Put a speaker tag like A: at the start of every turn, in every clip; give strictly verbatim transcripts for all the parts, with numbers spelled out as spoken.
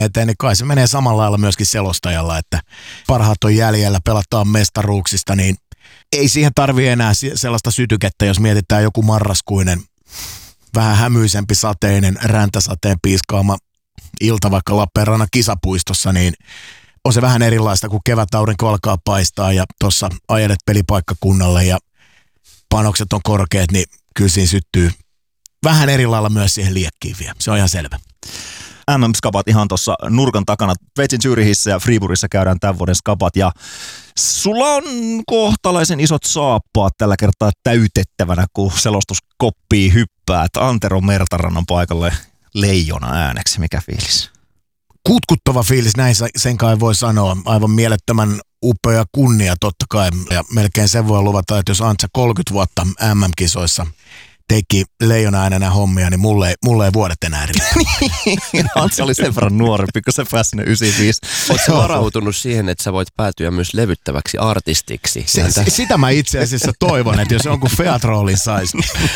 A: eteen, niin kai se menee samalla lailla myöskin selostajalla, että parhaat on jäljellä, pelataan mestaruuksista, niin ei siihen tarvitse enää sellaista sytykettä, jos mietitään joku marraskuinen, vähän hämyisempi sateinen, räntäsateen piiskaama ilta vaikka Lappeenrannan kisapuistossa, niin on se vähän erilaista, kun kevätaurinko alkaa paistaa ja tuossa ajelet pelipaikkakunnalle ja panokset on korkeat, niin kyllä siinä syttyy vähän eri lailla myös siihen liekkiin vielä. Se on ihan selvä.
B: M M-skapat ihan tuossa nurkan takana. Sveitsin Zürichissä ja Friburgissa käydään tämän vuoden skapat ja sulla on kohtalaisen isot saappaat tällä kertaa täytettävänä, kun selostuskoppiin hyppäät. Antero Mertarannan paikalle leijona ääneksi. Mikä fiilis?
A: Kutkuttava fiilis, näin sen kai voi sanoa. Aivan mielettömän upea kunnia totta kai. Ja melkein sen voi luvata, että jos Antsa kolmekymmentä vuotta M M-kisoissa teki leijona äänenä hommia, niin mulle ei, mulle ei vuodet enää eri.
B: Antsa oli sen verran nuorempi, kun se pääsi sinne yhdeksänkymmentäviisi.
C: Oletko varautunut siihen, että sä voit päätyä myös levyttäväksi artistiksi?
A: Se, se, sitä mä itse asiassa toivon, että jos jonkun Feat-roolin saisi.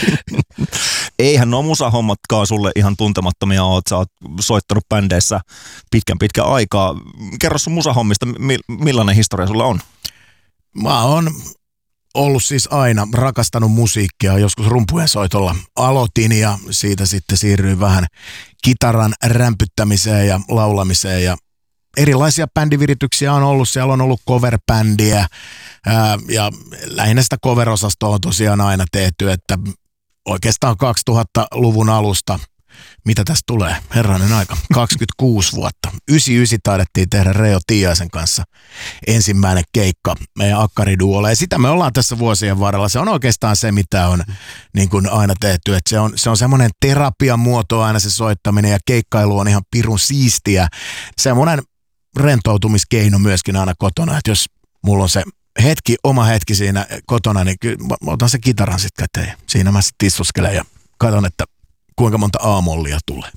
B: Eihän nuo musahommatkaan sulle ihan tuntemattomia oot. Sä oot soittanut bändeissä pitkän pitkän aikaa. Kerro sun musahommista, millainen historia sulla on?
A: Mä oon ollut siis aina rakastanut musiikkia. Joskus rumpujen soitolla aloitin ja siitä sitten siirryin vähän kitaran rämpyttämiseen ja laulamiseen. Ja erilaisia bändivirityksiä on ollut. Siellä on ollut cover-bändiä ää, ja lähinnä sitä cover-osastoa on tosiaan aina tehty, että oikeastaan kaksituhattaluvun alusta, mitä tästä tulee, herranen aika, kaksikymmentäkuusi vuotta. yhdeksänkymmentäyhdeksän taidettiin tehdä Reo Tiaisen kanssa ensimmäinen keikka meidän akkariduolle. Ja sitä me ollaan tässä vuosien varrella. Se on oikeastaan se, mitä on niin kuin aina tehty. Että se on, se on semmoinen terapiamuoto aina se soittaminen ja keikkailu on ihan pirun siistiä. Semmoinen rentoutumiskeino myöskin aina kotona, että jos mulla on se hetki, oma hetki siinä kotona, niin kyllä mä otan sen kitaran sitten käteen. Siinä mä sitten tissuskelen ja katson, että kuinka monta A-mollia tulee.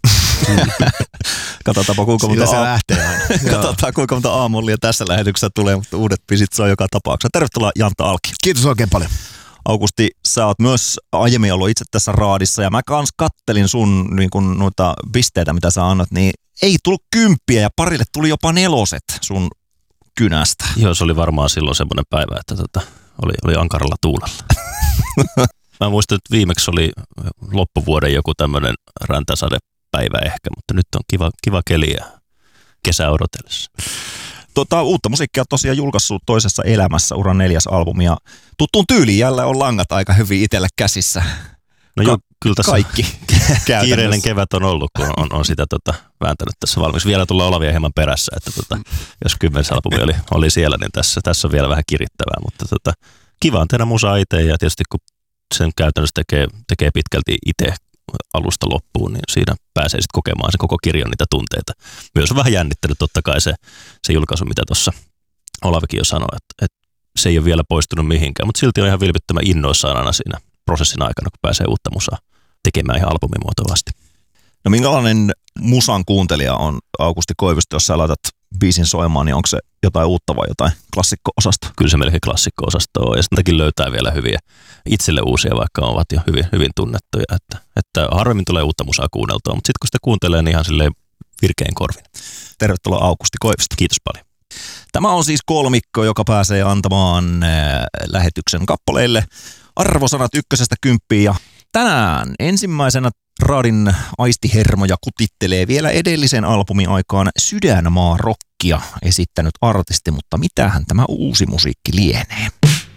B: Katsotaanpa kuinka monta,
A: se lähtee aina.
B: Katsotaan, kuinka monta A-mollia tässä lähetyksessä tulee, mutta uudet pisit saa joka tapauksessa. Tervetuloa Jantta Alki.
A: Kiitos oikein paljon.
B: Augusti, sä oot myös aiemmin ollut itse tässä raadissa ja mä kans kattelin sun niin kun, noita pisteitä, mitä sä annat, niin ei tullut kymppiä ja parille tuli jopa neloset sun kynästä.
D: Joo, se oli varmaan silloin semmoinen päivä, että tota, oli, oli ankaralla tuulella. Mä muistan, että viimeksi oli loppuvuoden joku tämmöinen räntäsadepäivä ehkä, mutta nyt on kiva, kiva keli ja kesä odotellessa.
B: Tota, uutta musiikkia tosiaan julkaissut toisessa elämässä, uran neljäs albumi ja tuttuun tyyliin jälleen on langat aika hyvin itselle käsissä.
D: No
B: Ka-
D: joo, kyllä tässä
B: kaikki
D: kiireinen kevät on ollut, kun on, on sitä tota, vääntänyt tässä valmiiksi. Vielä tullaan Olavia hieman perässä, että tota, jos kymmenes albumi oli, oli siellä, niin tässä, tässä on vielä vähän kirittävää, mutta tota, kiva on tehdä musaa itse ja tietysti kun sen käytännössä tekee, tekee pitkälti itse alusta loppuun, niin siinä pääsee sitten kokemaan se koko kirjon niitä tunteita. Myös on vähän jännittänyt totta kai se, se julkaisu, mitä tuossa Olavikin jo sanoi, että, että se ei ole vielä poistunut mihinkään, mutta silti on ihan vilpittömän innoissaan aina siinä prosessin aikana, kun pääsee uutta musaa tekemään ihan albumimuotoisesti.
B: No minkälainen musan kuuntelija on Augusti Koivisto, jos sä laitat biisin soimaan, niin onko se jotain uutta vai jotain klassikko-osastoa?
D: Kyllä se melkein klassikko-osasto on ja sitäkin löytää vielä hyviä itselle uusia, vaikka ovat jo hyvin, hyvin tunnettuja. Että, että harvemmin tulee uutta musaa kuunneltua, mutta sitten kun sitä kuuntelee, niin ihan silleen virkein korvin.
B: Tervetuloa Augusti Koivisto.
D: Kiitos paljon.
B: Tämä on siis kolmikko, joka pääsee antamaan äh, lähetyksen kappaleille arvosanat ykkösestä kymppiin ja tänään ensimmäisenä raadin aistihermoja kutittelee vielä edellisen albumin aikaan Sydänmaa rockia esittänyt artisti, mutta mitähän tämä uusi musiikki lienee?